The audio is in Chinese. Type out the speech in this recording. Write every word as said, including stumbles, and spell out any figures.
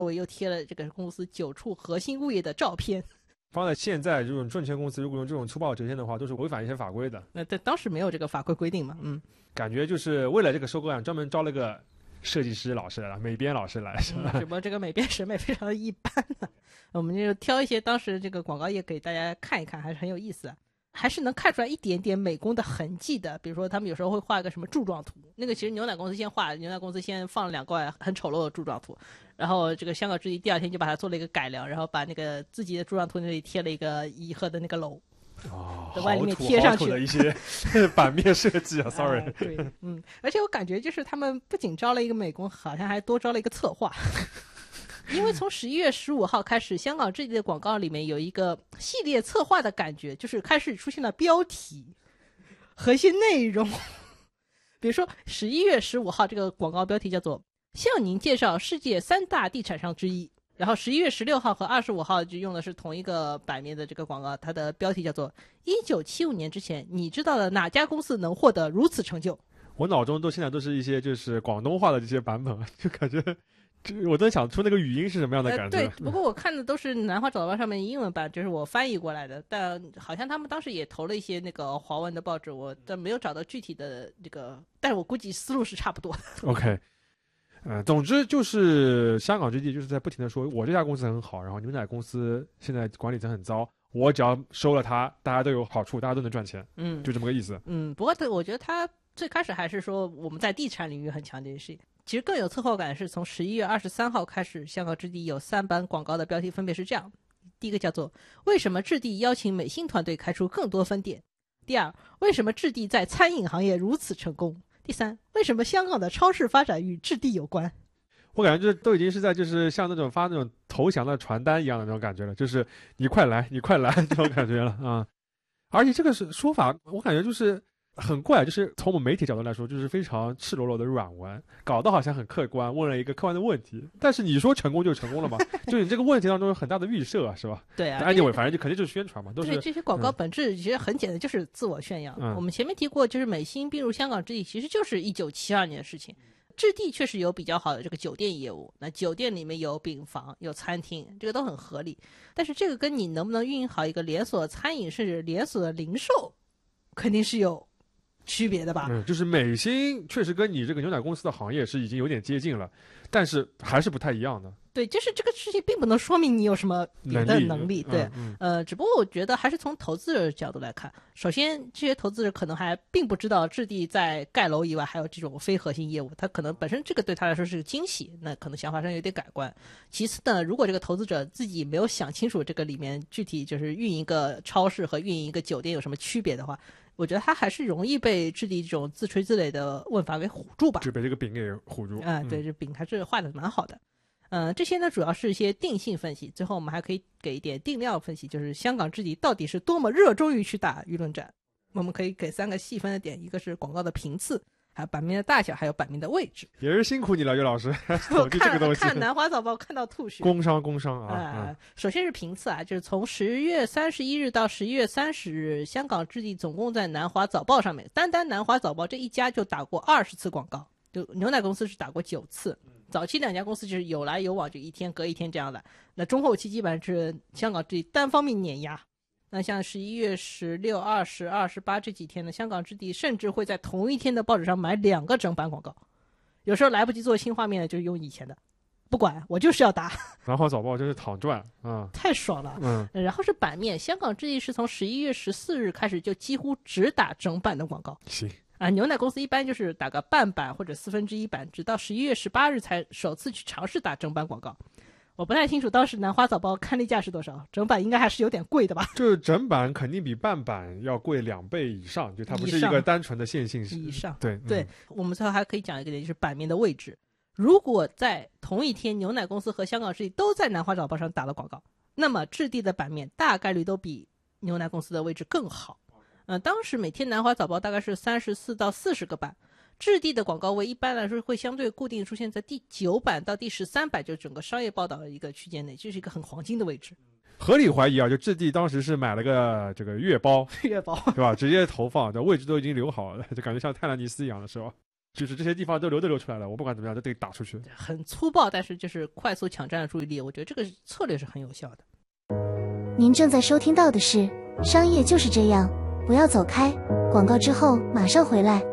我又贴了这个公司九处核心物业的照片。 放在现在这种证券公司，如果用这种粗暴折现的话，都是违反一些法规的。 那在当时没有这个法规规定嘛，嗯， 感觉就是为了这个收购案专门招了个设计师老师来，美编老师来，是吧？ 只不过这个美编审美非常的一般呢。我们就挑一些当时这个广告页给大家看一看，还是很有意思的。还是能看出来一点点美工的痕迹的，比如说他们有时候会画一个什么柱状图，那个其实牛奶公司先画，牛奶公司先放了两块很丑陋的柱状图，然后这个香港置地第二天就把它做了一个改良，然后把那个自己的柱状图那里贴了一个颐和的那个楼， 哦， 在外面贴上去的一些版面设计啊，sorry， 啊对，嗯，而且我感觉就是他们不仅招了一个美工，好像还多招了一个策划。因为从十一月十五号开始，香港置地的广告里面有一个系列策划的感觉，就是开始出现了标题和一些内容。比如说十一月十五号这个广告标题叫做向您介绍世界三大地产商之一，然后十一月十六号和二十五号就用的是同一个版面的这个广告，它的标题叫做一九七五年之前你知道的哪家公司能获得如此成就。 我脑中都现在都是一些就是广东话的这些版本，就感觉我都想出那个语音是什么样的感觉、 呃、对，不过我看的都是南华早报上面英文版，就是我翻译过来的，但好像他们当时也投了一些那个华文的报纸，我但没有找到具体的这个，但是我估计思路是差不多的。 OK， 呃，总之就是香港置地就是在不停的说我这家公司很好，然后牛奶公司现在管理层很糟，我只要收了它大家都有好处，大家都能赚钱， 嗯， 就这么个意思。 嗯，不过我觉得他最开始还是说我们在地产领域很强这件事情。其实更有策划感是从十一月二十三号开始，香港置地有三版广告的标题分别是这样：第一个叫做为什么置地邀请美心团队开出更多分店；第二，为什么置地在餐饮行业如此成功；第三，为什么香港的超市发展与置地有关。 我感觉这都已经是在就是像那种发那种投降的传单一样的那种感觉了，就是你快来你快来这种感觉了啊！而且这个是说法我感觉就是很怪，就是从我们媒体角度来说就是非常赤裸裸的软文，搞得好像很客观，问了一个客观的问题，但是你说成功就成功了吗？就是你这个问题当中有很大的预设啊，是吧？ 对啊， 安 anyway 反正就肯定就是宣传嘛，都是对这些广告本质其实很简单，就是自我炫耀、嗯、我们前面提过，就是美心并入香港置地其实就是一九七二年的事情。置地确实有比较好的这个酒店业务，那酒店里面有饼房有餐厅，这个都很合理，但是这个跟你能不能运营好一个连锁餐饮甚至连锁的零售肯定是有区别的吧。 嗯，就是美心确实跟你这个牛奶公司的行业是已经有点接近了，但是还是不太一样的。 对，就是这个事情并不能说明你有什么别的能力，对、嗯嗯，呃，只不过我觉得还是从投资者角度来看，首先这些投资者可能还并不知道置地在盖楼以外还有这种非核心业务，他可能本身这个对他来说是个惊喜，那可能想法上有点改观。其次呢，如果这个投资者自己没有想清楚这个里面具体就是运营一个超市和运营一个酒店有什么区别的话，我觉得他还是容易被置地这种自吹自擂的问法给唬住吧， 就被这个饼给唬住啊、呃，对，这饼还是画的蛮好的。呃，这些呢主要是一些定性分析，最后我们还可以给一点定量分析，就是香港置地到底是多么热衷于去打舆论战。我们可以给三个细分的点，一个是广告的频次，还有版面的大小，还有版面的位置。 也是辛苦你了，岳老师， 我看这个东西看南华早报看到吐血。 工商工商啊、 呃嗯！首先是频次啊，就是从十月三十一日到十一月三十日，香港置地总共在南华早报上面，单单南华早报这一家就打过二十次广告，就牛奶公司是打过九次。早期两家公司就是有来有往，就一天隔一天这样的。那中后期基本上是香港置地单方面碾压。那像十一月十六、二十、二十八这几天呢，香港置地甚至会在同一天的报纸上买两个整版广告，有时候来不及做新画面的，就是用以前的，不管我就是要打。 南华早报真是躺赚啊、嗯， 太爽了。 嗯， 然后是版面，香港置地是从十一月十四日开始就几乎只打整版的广告。 行。 啊，牛奶公司一般就是打个半版或者四分之一版，直到十一月十八日才首次去尝试打整版广告。我不太清楚当时南华早报刊例价是多少，整版应该还是有点贵的吧？ 就是整版肯定比半版要贵两倍以上，就它不是一个单纯的线性以上。 对对、嗯，我们最后还可以讲一个点，就是版面的位置。如果在同一天牛奶公司和香港置地都在南华早报上打了广告，那么置地的版面大概率都比牛奶公司的位置更好。呃，当时每天南华早报大概是三十四到四十个版，置地的广告位一般来说会相对固定出现在第九版到第十三版，就整个商业报道的一个区间内，这是一个很黄金的位置。 合理怀疑啊，就置地当时是买了个这个月包， 月包对吧？直接投放，这位置都已经留好了，就感觉像泰兰尼斯一样的是吧？ 就是这些地方都留都留出来了，我不管怎么样都得打出去。 很粗暴，但是就是快速抢占了注意力，我觉得这个策略是很有效的。 您正在收听到的是《商业就是这样》，不要走开，广告之后马上回来。